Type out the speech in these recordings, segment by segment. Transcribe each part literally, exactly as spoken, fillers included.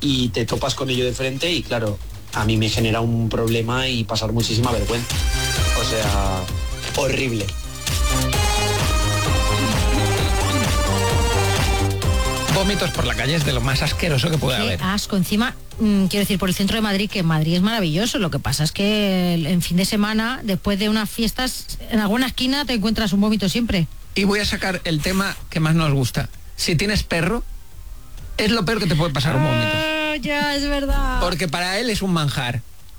y te topas con ello de frente y claro, a mí me genera un problema y pasar muchísima vergüenza. O sea, horrible. Vómitos por la calle es de lo más asqueroso que puede Qué haber. asco. Encima, mmm, quiero decir, por el centro de Madrid, que Madrid es maravilloso. Lo que pasa es que el- en fin de semana, después de unas fiestas, en alguna esquina te encuentras un vómito siempre. Y voy a sacar el tema que más nos gusta. Si tienes perro, es lo peor que te puede pasar un vómito. Ah, ya, es verdad. Porque para él es un manjar.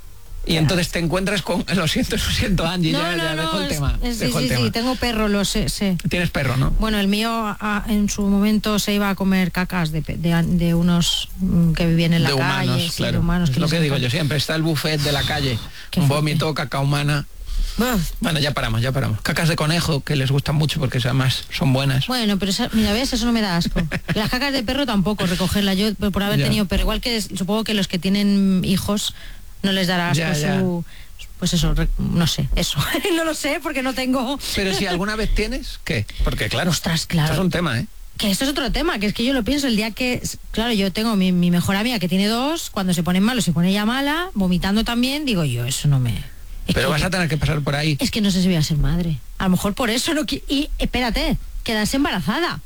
Y entonces te encuentras con... Lo siento, lo siento, Angie, no, ya, no, ya no, dejo el es- tema. es- sí, dejo el sí, tema. sí, tengo perro, lo sé, sé. Tienes perro, ¿no? Bueno, el mío a- en su momento se iba a comer cacas de, pe- de, de unos mm, que vivían en la de calle. humanos, sí, claro. de humanos es lo les que digo encanta. yo siempre. Está el buffet de la calle. Qué Un fuerte. vómito, caca humana. Buf. Bueno, ya paramos, ya paramos. Cacas de conejo, que les gustan mucho porque además son buenas. Bueno, pero esa- mira, ves, eso no me da asco. Las cacas de perro tampoco, recogerla yo por haber Ya. tenido perro. Igual que es- supongo que los que tienen hijos no les dará asco Ya, ya. su... Pues eso, re- no sé, eso. No lo sé porque no tengo... Pero si alguna vez tienes, ¿qué? Porque claro, Ostras, claro. esto es un tema, ¿eh? Que esto es otro tema, que es que yo lo pienso el día que... Claro, yo tengo mi, mi mejor amiga que tiene dos, cuando se ponen malos se pone ella mala, vomitando también, digo yo, eso no me... Es Pero que- vas a tener que pasar por ahí. Es que no sé si voy a ser madre. A lo mejor por eso no... qui- Y espérate, quedarse embarazada.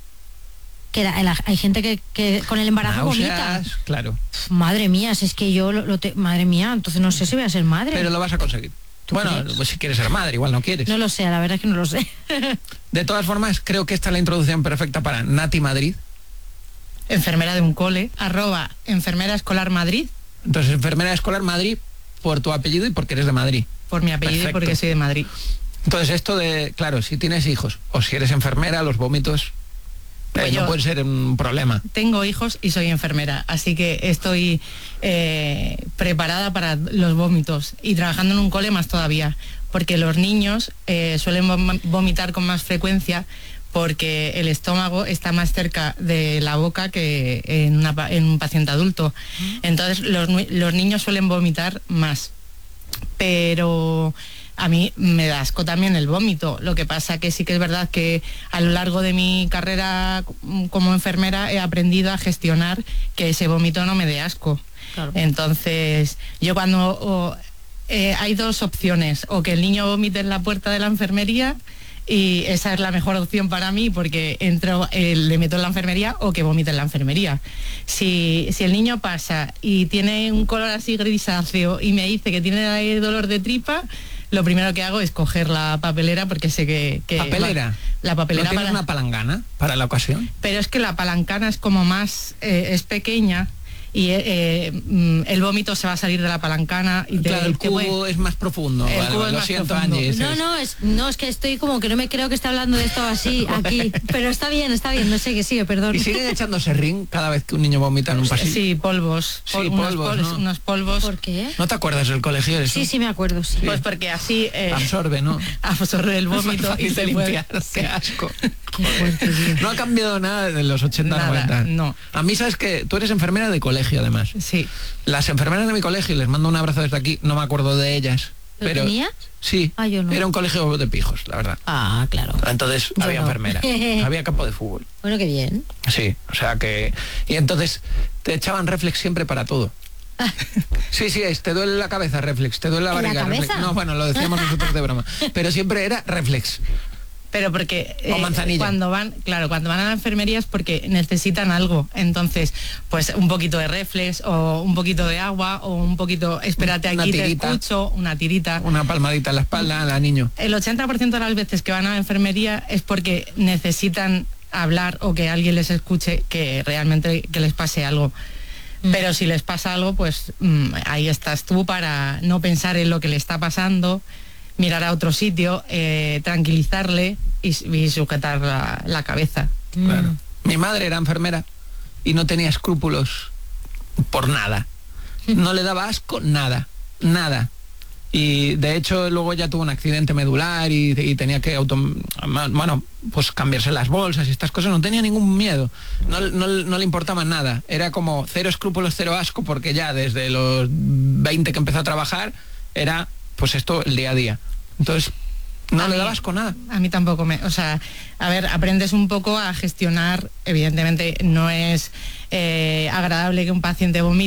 Que la- la- hay gente que, que con el embarazo vomita. Náuseas, claro. Pf, madre mía, si es que yo lo, lo te- madre mía, entonces no sé si voy a ser madre. Pero lo vas a conseguir. ¿Tú Bueno, crees? pues si quieres ser madre, igual no quieres. No lo sé, la verdad es que no lo sé. De todas formas, creo que esta es la introducción perfecta para Nati Madrid. Enfermera de un cole, arroba enfermera escolar Madrid, Entonces, enfermera escolar Madrid por tu apellido y porque eres de Madrid. por mi apellido Perfecto. y porque soy de Madrid. Entonces, esto de, claro, si tienes hijos o si eres enfermera, los vómitos eh, Pues no yo- pueden ser un problema. Tengo hijos y soy enfermera, así que estoy eh, preparada para los vómitos y trabajando en un cole más todavía, porque los niños eh, suelen vom- vomitar con más frecuencia porque el estómago está más cerca de la boca que en, una pa- en un paciente adulto. Entonces los, nu- los niños suelen vomitar más. Pero a mí me da asco también el vómito. Lo que pasa que sí que es verdad que a lo largo de mi carrera como enfermera he aprendido a gestionar que ese vómito no me dé asco. Claro. Entonces, yo cuando o, eh, hay dos opciones, o que el niño vomite en la puerta de la enfermería, y esa es la mejor opción para mí porque entro, eh, le meto en la enfermería, o que vomite en la enfermería. Si, si el niño pasa y tiene un color así grisáceo y me dice que tiene dolor de tripa, lo primero que hago es coger la papelera porque sé que... que ¿Papelera? va- la papelera ¿No tienes para- una palangana para la ocasión? pero es que la palancana es como más, eh, es pequeña y eh, eh, mm, el vómito se va a salir de la palancana y te, Claro, el te cubo puede- es más profundo. El Vale, cubo vale, es lo más siento, profundo. Angie. ese No, es- no, es, no, es que estoy como que no me creo que esté hablando de esto así, aquí. Pero está bien, está bien, no sé qué sigue, perdón. ¿Y siguen echándose ring cada vez que un niño vomita en un pasillo? Sí, polvos. Sí, pol- unos polvos, ¿no? unos polvos. ¿Por qué? ¿No te acuerdas del colegio? Eso? Sí, sí, me acuerdo, sí. Pues porque así eh, Absorbe, ¿no? absorbe el Es más vómito y fácil de se puede... limpiar. Qué asco. Qué fuerte, tío. No ha cambiado nada de los ochenta, Nada, noventa. no. A mí, sabes que tú eres enfermera de colegio, además. Sí. Las enfermeras de mi colegio, y les mando un abrazo desde aquí, no me acuerdo de ellas. ¿Lo pero tenía? Sí, Ah, yo no. era un colegio de pijos, la verdad. Ah, claro. Entonces Yo había no. enfermera, había campo de fútbol. Bueno, qué bien. Sí, o sea que... Y entonces te echaban reflex siempre para todo. Sí, sí, es, te duele la cabeza, reflex, te duele la ¿En la barriga, reflex. cabeza? No, bueno, lo decíamos nosotros de broma. Pero siempre era reflex. Pero porque O manzanilla. cuando van, claro, cuando van a la enfermería es porque necesitan algo. Entonces, pues un poquito de reflex o un poquito de agua o un poquito, espérate Una aquí, te tirita. escucho, una tirita. Una palmadita en la espalda, la niño. El ochenta por ciento de las veces que van a la enfermería es porque necesitan hablar o que alguien les escuche que realmente que les pase algo. Mm. Pero si les pasa algo, pues mm, ahí estás tú para no pensar en lo que le está pasando, mirar a otro sitio, eh, tranquilizarle y, y sujetar la, la cabeza. Claro. Mi madre era enfermera y no tenía escrúpulos por nada. No le daba asco nada, nada. Y de hecho luego ya tuvo un accidente medular y, y tenía que auto, bueno, pues cambiarse las bolsas y estas cosas. No tenía ningún miedo, no, no, no le importaba nada. Era como cero escrúpulos, cero asco, porque ya desde los veinte que empezó a trabajar era pues esto el día a día. Entonces no A le mí- daba asco nada. A mí tampoco me... O sea, a ver, aprendes un poco a gestionar. Evidentemente no es eh, agradable que un paciente vomite.